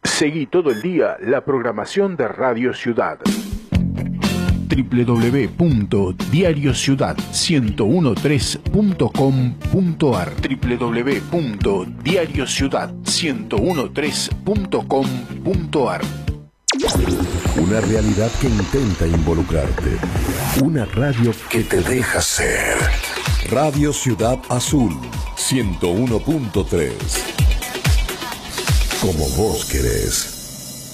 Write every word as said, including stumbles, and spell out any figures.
Seguí todo el día la programación de Radio Ciudad. doble u doble u doble u punto diario ciudad ciento trece punto com punto a r doble u doble u doble u punto diario ciudad ciento trece punto com punto a r. Una realidad que intenta involucrarte. Una radio que te deja ser. Radio Ciudad Azul ciento uno punto tres. Como vos querés.